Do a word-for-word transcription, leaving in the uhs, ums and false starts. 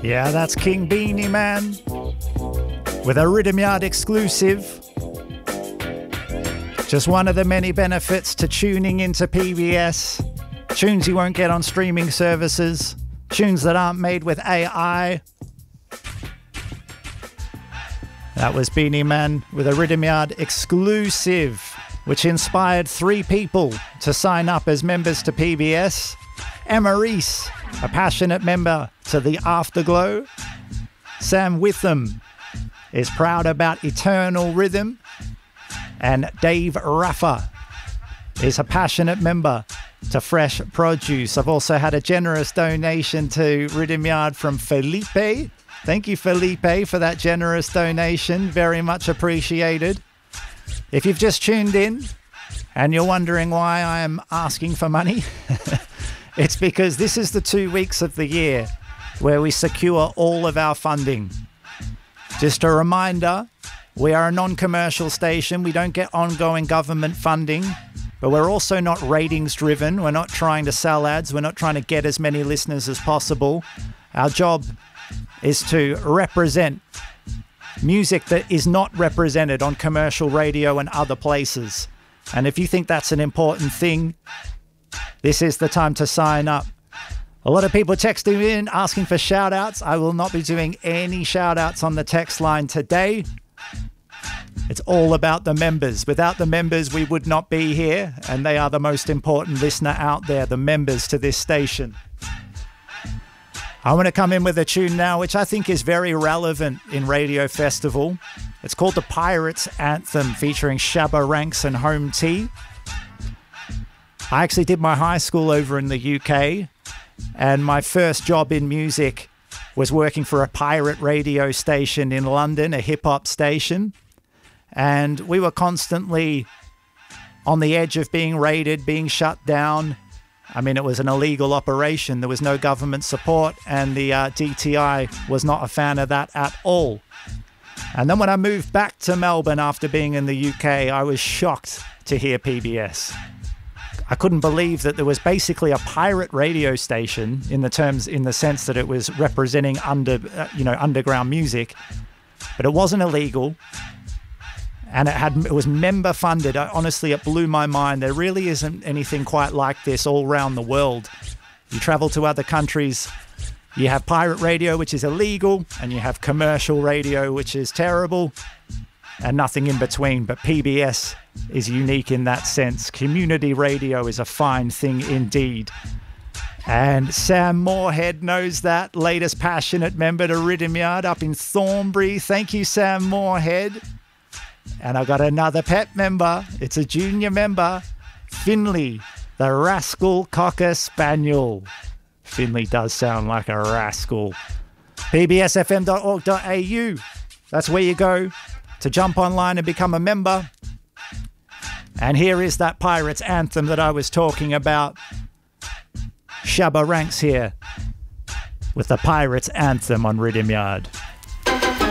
Yeah, that's King Beanie Man with a Rhythm Yard exclusive. Just one of the many benefits to tuning into P B S. Tunes you won't get on streaming services. Tunes that aren't made with A I. That was Beanie Man with a Rhythm Yard exclusive, which inspired three people to sign up as members to P B S. Emma Reese, a passionate member to the Afterglow. Sam Witham is proud about Eternal Rhythm. And Dave Raffa is a passionate member to Fresh Produce. I've also had a generous donation to Rhythm Yard from Felipe. Thank you, Felipe, for that generous donation. Very much appreciated. If you've just tuned in and you're wondering why I am asking for money, it's because this is the two weeks of the year where we secure all of our funding. Just a reminder, we are a non-commercial station. We don't get ongoing government funding, but we're also not ratings driven. We're not trying to sell ads. We're not trying to get as many listeners as possible. Our job is to represent music that is not represented on commercial radio and other places. And if you think that's an important thing, this is the time to sign up. A lot of people texting in asking for shout outs. I will not be doing any shout outs on the text line today. It's all about the members. Without the members, we would not be here, and they are the most important listener out there, the members to this station. I want to come in with a tune now, which I think is very relevant in Radio Festival. It's called the Pirates Anthem, featuring Shabba Ranks and Home T. I actually did my high school over in the U K, and my first job in music was working for a pirate radio station in London, a hip-hop station. And we were constantly on the edge of being raided, being shut down. I mean, it was an illegal operation. There was no government support, and the uh, D T I was not a fan of that at all. And then when I moved back to Melbourne after being in the U K, I was shocked to hear P B S. I couldn't believe that there was basically a pirate radio station in the terms, in the sense that it was representing under, uh, you know, underground music, but it wasn't illegal. And it had it was member funded. I, honestly, it blew my mind. There really isn't anything quite like this all around the world. You travel to other countries, you have pirate radio, which is illegal, and you have commercial radio, which is terrible, and nothing in between. But P B S is unique in that sense. Community radio is a fine thing indeed. And Sam Moorhead knows that, latest passionate member to Rhythm Yard up in Thornbury. Thank you, Sam Moorhead. And I got another pet member. It's a junior member, Finley, the Rascal Cocker Spaniel. Finley does sound like a rascal. P B S F M dot org dot A U. That's where you go to jump online and become a member. And here is that Pirates Anthem that I was talking about. Shabba Ranks here with the Pirates Anthem on Rhythm Yard.